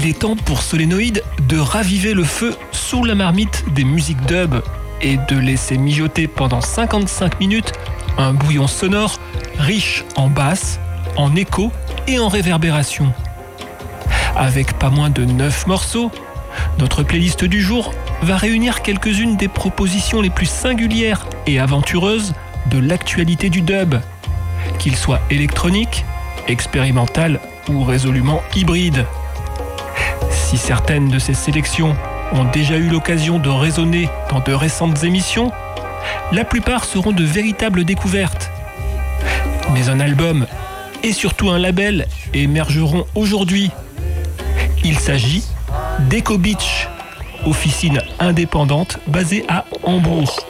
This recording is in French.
Il est temps pour Solénoïde de raviver le feu sous la marmite des musiques dub et de laisser mijoter pendant 55 minutes un bouillon sonore riche en basse, en écho et en réverbération. Avec pas moins de 9 morceaux, notre playlist du jour va réunir quelques-unes des propositions les plus singulières et aventureuses de l'actualité du dub, qu'il soit électronique, expérimental ou résolument hybride. Si certaines de ces sélections ont déjà eu l'occasion de résonner dans de récentes émissions, la plupart seront de véritables découvertes. Mais un album et surtout un label émergeront aujourd'hui. Il s'agit d'Echo Beach, officine indépendante basée à Hambourg.